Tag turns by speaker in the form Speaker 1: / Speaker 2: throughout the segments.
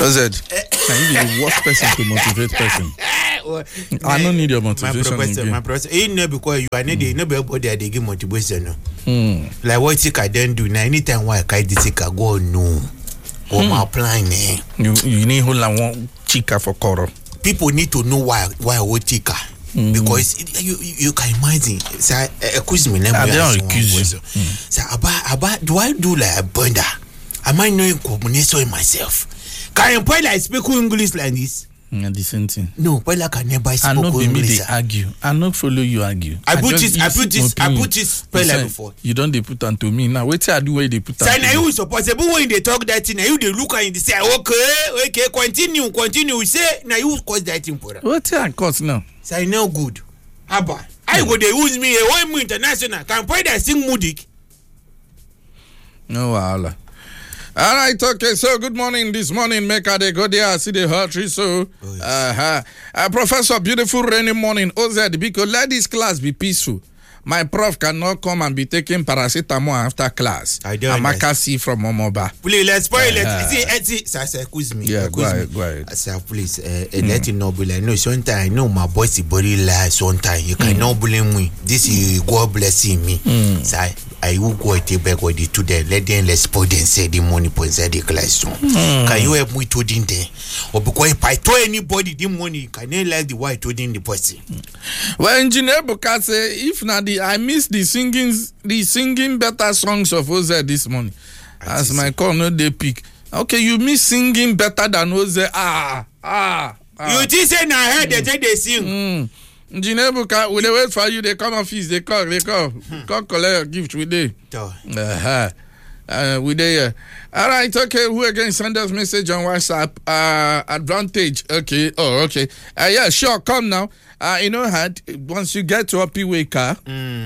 Speaker 1: Ozed, can you be the worst person to motivate person? I don't need your motivation.
Speaker 2: My professor, because you are needed, nobody they give motivation. Like what you can do now, anytime why I this go no. Or my plan,
Speaker 1: You need who like one chica for Koro.
Speaker 2: People need to know why what chica. Because you can imagine. So accuse me never.
Speaker 1: I don't accuse you.
Speaker 2: So about do I do like a bunda? Am I knowing communication myself? Can you play like speak English like this?
Speaker 1: The same thing.
Speaker 2: No, but like I never speak
Speaker 1: English. I know
Speaker 2: English.
Speaker 1: They argue. I not follow you argue.
Speaker 2: I put this spell like before.
Speaker 1: You don't they put on to me now. Wait till I do where they put on.
Speaker 2: So now you suppose when they talk that thing, you they look and they say okay, continue. Say now you cause that thing for.
Speaker 1: What I cause now?
Speaker 2: Say no good. Abba, I go they use me a one international. Can play that sing Mudik.
Speaker 1: No wahala. All right, okay. So good morning. This morning, make a day go there. See the hot tree. So, Professor, beautiful rainy morning. OZ, because let this class be peaceful. My prof cannot come and be taking paracetamol after class.
Speaker 2: I don't.
Speaker 1: Amakasi from Momoba.
Speaker 2: Please, let's spoil it. See, excuse me.
Speaker 1: Yeah, go ahead.
Speaker 2: Sir, please, let you know. I know sometimes I know my boy's body lies. Sometimes you cannot blame me. This is God blessing me. So I will go take back what they do there. Let them respond and say the money for inside the classroom. Can you help me to in there? Or because if I told anybody the money, can they like the white to in the person?
Speaker 1: Well, Engineer Buka say if not I miss the singing better songs of Oz this morning. As my call no they pick. Okay, you miss singing better than Oz.
Speaker 2: You just say na heard they sing.
Speaker 1: Engineer Buka, will they wait for you? They come office, they call. Come collect your gift with they. We there. All right, okay. Who again send us message on WhatsApp? Advantage. Okay. Oh, okay. Yeah, sure. Come now. You know how once you get to a P-Way car.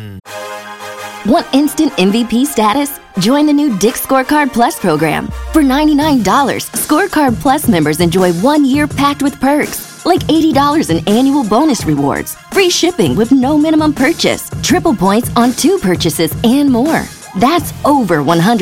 Speaker 3: Want instant MVP status? Join the new Dick's Scorecard Plus program. For $99, Scorecard Plus members enjoy 1 year packed with perks, like $80 in annual bonus rewards, free shipping with no minimum purchase, triple points on 2 purchases, and more. That's over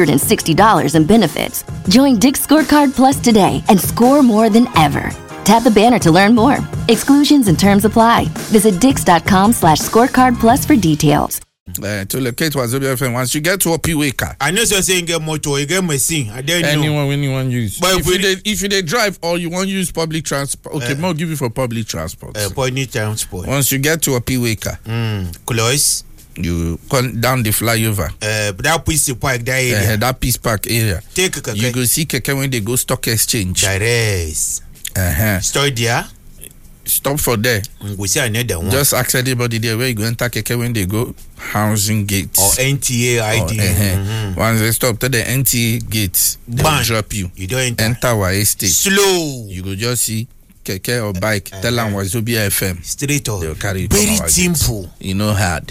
Speaker 3: $160 in benefits. Join Dick's Scorecard Plus today and score more than ever. Tap the banner to learn more. Exclusions and terms apply. Visit dix.com/scorecard plus for details.
Speaker 1: To locate Wazobia FM, once you get to a P-Way car.
Speaker 2: I know so saying get motor, you get machine. I don't know.
Speaker 1: Anyone use. But if you drive or you want to use public transport, okay, more give you for public transport.
Speaker 2: Public transport.
Speaker 1: Once you get to a P-Way car.
Speaker 2: Close.
Speaker 1: You come down the flyover.
Speaker 2: That piece park that area.
Speaker 1: That piece park area.
Speaker 2: Take Keke.
Speaker 1: You go see Keke when they go stock exchange.
Speaker 2: Direct. Stop there.
Speaker 1: Stop for there.
Speaker 2: We see another one.
Speaker 1: Just ask anybody there where you go enter Keke when they go housing gates.
Speaker 2: Or NTA ID.
Speaker 1: Once they stop to the NTA gates, they will drop you.
Speaker 2: You don't
Speaker 1: enter our estate.
Speaker 2: Slow.
Speaker 1: You go just see Keke or bike. Tell them Wazobia FM.
Speaker 2: Straight up.
Speaker 1: They'll carry you.
Speaker 2: Very simple.
Speaker 1: You know hard.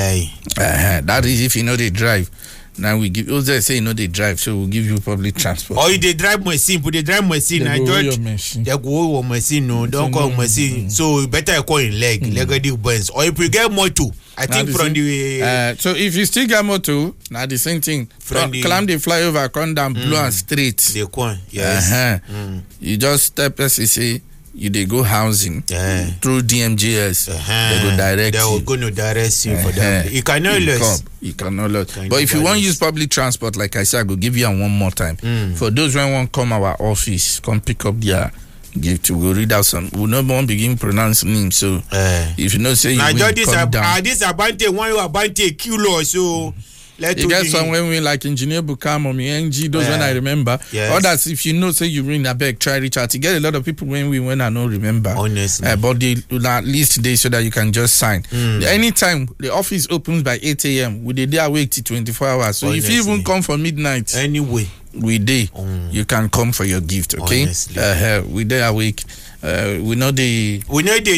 Speaker 1: That is if you know they drive. Now we give. Also say you know they drive, so we'll give you public transport.
Speaker 2: Or they drive machine, but they drive machine. I don't. They go over machine. No, don't call machine. So better call in leg burns. Or if you get motor, I think from the.
Speaker 1: So if you still get motor, now the same thing. Climb the flyover, come down blue and straight.
Speaker 2: The corn, yes.
Speaker 1: You just step SCC. You they go housing through DMGS. They go direct.
Speaker 2: They will go no direct you for them. You cannot lose.
Speaker 1: You cannot lose. But if you want to use public transport, like I said, I go give you one more time. For those who want to come our office, come pick up their gift. We will read out some. We no more begin pronounce names. So if you know say you will come down.
Speaker 2: This Abante one you Abante kilo so.
Speaker 1: You get some when we like Engineer Bukam or me NG, those when I remember. Others, if you know, say you ring a bag, try reach out. You get a lot of people when I don't remember.
Speaker 2: Honestly.
Speaker 1: But they at least today so that you can just sign. Anytime the office opens by 8 a.m., we dey there wait till 24 hours. So if you even come for midnight,
Speaker 2: anyway,
Speaker 1: we day, you can come for your gift, okay? We day awake. We know they
Speaker 2: do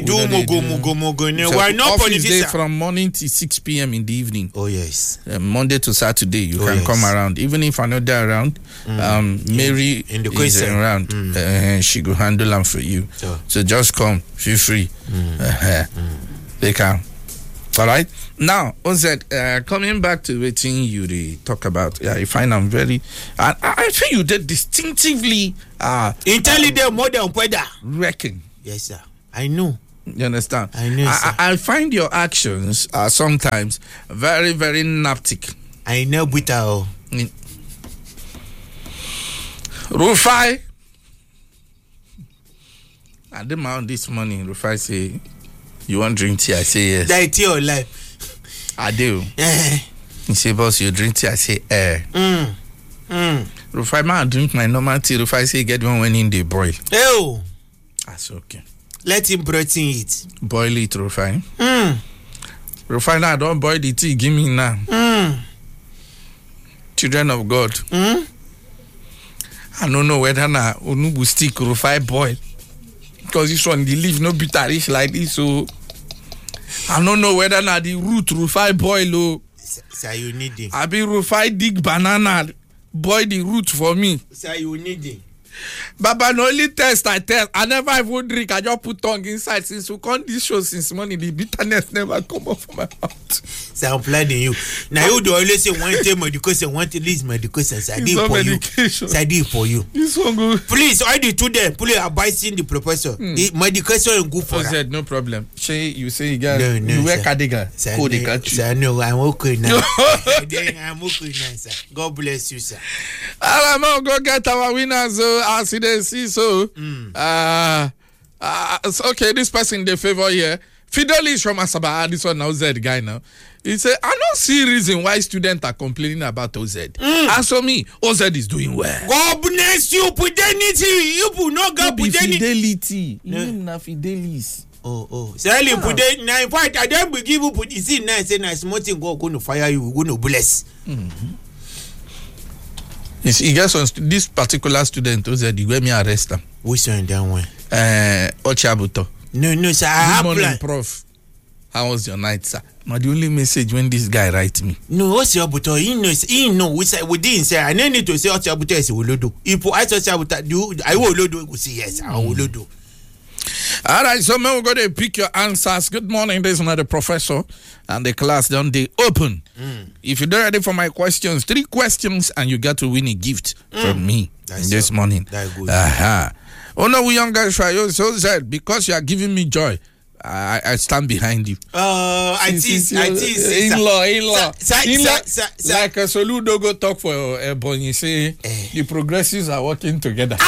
Speaker 2: mogo. Why not politicians?
Speaker 1: From morning to 6 p.m. in the evening.
Speaker 2: Oh yes.
Speaker 1: Monday to Saturday you can come around. Even if I'm not there around, Mary
Speaker 2: in the
Speaker 1: is around. She go handle them for you. So just come, feel free. They can. All right. Now, coming back to the thing you talk about, yeah, you find I'm very. I feel you did distinctively
Speaker 2: intelligent more than weather.
Speaker 1: Reckon.
Speaker 2: Yes, sir. I know.
Speaker 1: You understand?
Speaker 2: I know, sir.
Speaker 1: I find your actions are sometimes very, very naptic.
Speaker 2: I know, but
Speaker 1: Rufai. I did my own this morning. Rufai say, "You want drink tea?" I say yes.
Speaker 2: That tea or life?
Speaker 1: I do. He say, "Boss, you drink tea?" I say, Rufai, man, drink my normal tea. Rufai say, "Get one when in the boil."
Speaker 2: Oh,
Speaker 1: that's okay.
Speaker 2: Let him broaden it.
Speaker 1: Boil it, Rufai. Rufai, now don't boil the tea. Give me now. Children of God. I don't know whether na onubu stick Rufai boil. Because this one, the leaf no bitterish like this, so I don't know whether na the root Rufai boil o.
Speaker 2: Sir, you need it.
Speaker 1: I be Rufai dig banana, boil the root for me.
Speaker 2: Sir, you need it.
Speaker 1: Baba, no only test I test. I never even drink. I just put tongue inside. Since we come this show since morning, the bitterness never come up from my mouth.
Speaker 2: So I'm planning you. Now you do always say one time medication, one to least medication. So I did for you. So I did for you.
Speaker 1: This one good.
Speaker 2: Please, I did to them. Please advising the professor. Medication is good for
Speaker 1: I said no problem. Shay, you say you got
Speaker 2: no,
Speaker 1: you wear cardigan.
Speaker 2: Sir, sir, no, I'm okay now. I'm okay now, sir. God bless you, sir.
Speaker 1: I'm gonna go get our winners. I see they see so. Okay, this person they favor here. Fidelis from Asaba. This one now Z guy now. He said, I don't see reason why students are complaining about OZ. As for me, OZ is doing well.
Speaker 2: God bless you, Fidelity. You put no God
Speaker 1: Fidelity. You mean na Fidelis.
Speaker 2: Oh. Sally put it now. In fact, I don't give you put this in now. Say na small thing go to fire you. Go no bless.
Speaker 1: He gets on this particular student who said, "You let me arrest him."
Speaker 2: Which one that one?
Speaker 1: Ochabuto.
Speaker 2: No, sir.
Speaker 1: Good morning, Prof. How was your night, sir? But the only message when this guy write me.
Speaker 2: No, Ochabuto. He know. We didn't say. I don't need to say Ochabuto is Olodo. If I say Ochabuto, do I will Olodo? We say yes. I will Olodo.
Speaker 1: All right, so now we're going to pick your answers. Good morning. This is another professor, and the class done they open. If you're ready for my questions, 3 questions, and you got to win a gift from me this morning.
Speaker 2: That's good.
Speaker 1: Oh no, we young guys try. So said because you are giving me joy, I stand behind you.
Speaker 2: I tease.
Speaker 1: In-law. Like a Soludo go talk for Ebony, you say the progressives are working together.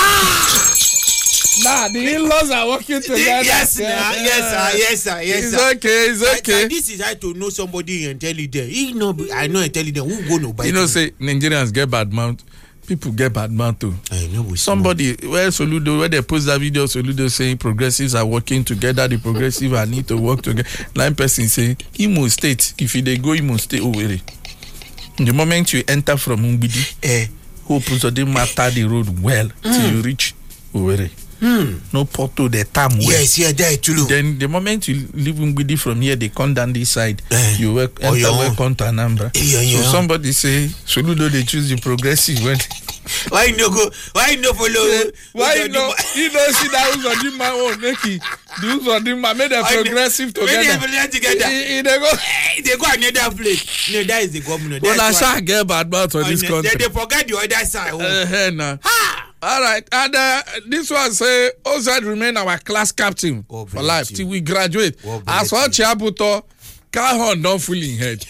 Speaker 1: Nah, the in-laws are working together.
Speaker 2: Yes, sir.
Speaker 1: It's okay.
Speaker 2: This is how to know somebody intelligent. I know intelligent. Who go no buy?
Speaker 1: You know, say Nigerians get bad mouth. People get bad mouth too.
Speaker 2: I know.
Speaker 1: Somebody where they post that video, Soludo saying progressives are working together. The progressives are need to work together. 9 person saying Imo State. If they go Imo State, Owerri. The moment you enter from Umbidi, hope so they matter the road well till you reach Owerri. No porto the time.
Speaker 2: Yes, there too.
Speaker 1: Then the moment you leave Umbidi from here, they come down this side. You work enter welcome to Anambra. So somebody say Soludo they choose the progressive when.
Speaker 2: Why no go? Why no follow?
Speaker 1: Why no? You don't see that who's on the man own Neki. Who's on the man made them progressive together.
Speaker 2: They go another place. No, that is the government.
Speaker 1: Well, I shall get bad mouth on this country.
Speaker 2: They forget the other side.
Speaker 1: All right, and this one say OZ remain our class captain for life till we graduate. As for Chiabuto, Calhoun don't full in head.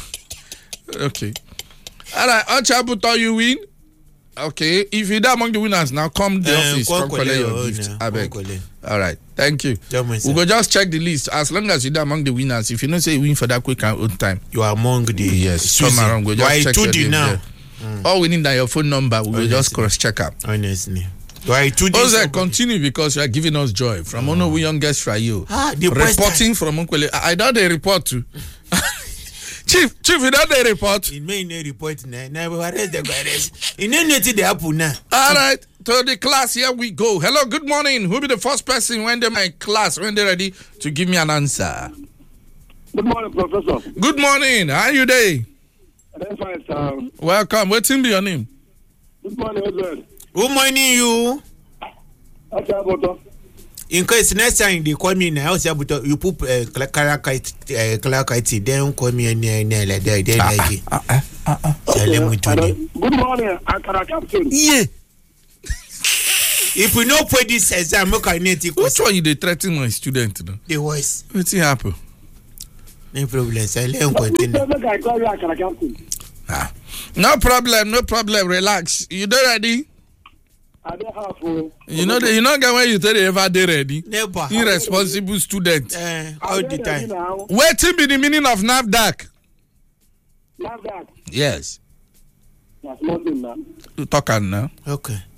Speaker 1: Okay. All right, Chiabuto, you win. Okay, if you're among the winners, now come to the office, come collect your gift. I beg. All right, thank you. We go just check the list. As long as you're among the winners, if you don't say you win for that quick and old time,
Speaker 2: you are among the
Speaker 1: come around. Go just check your name. All we need is your phone number. We will just cross check up.
Speaker 2: Honestly.
Speaker 1: Also, continue because you are giving us joy. From one of we young guests for you. Reporting from Uncle. I don't report to. Chief, you don't report.
Speaker 2: It may not report now. Never arrest the guys. It ain't nothing to happen now.
Speaker 1: All right, to the class, here we go. Hello, good morning. Who be the first person when they my class, when they're ready to give me an answer?
Speaker 4: Good morning, Professor.
Speaker 1: Good morning. How are you doing?
Speaker 4: I'm fine, sir.
Speaker 1: Welcome. What's in your name?
Speaker 4: Good morning, Edward.
Speaker 2: Good morning, you. In case next time they call me now, you put Clarkite, then call me and like that.
Speaker 4: Good morning, Ankara Captain.
Speaker 2: Yeah. If we no put this exam,
Speaker 1: which one you dey threaten my student? No?
Speaker 2: The voice.
Speaker 1: What's happen?
Speaker 2: No problem. So let him continue.
Speaker 4: I call you Ankara Captain.
Speaker 1: No problem. Relax. You dey ready?
Speaker 4: I don't have.
Speaker 1: You know get when you tell you ever dey ready.
Speaker 2: Never.
Speaker 1: Irresponsible student.
Speaker 2: All the time.
Speaker 1: Wetin be the meaning of NAFDAC?
Speaker 4: NAFDAC.
Speaker 1: Yes.
Speaker 4: That's nothing now.
Speaker 1: You talk am now.
Speaker 2: Okay.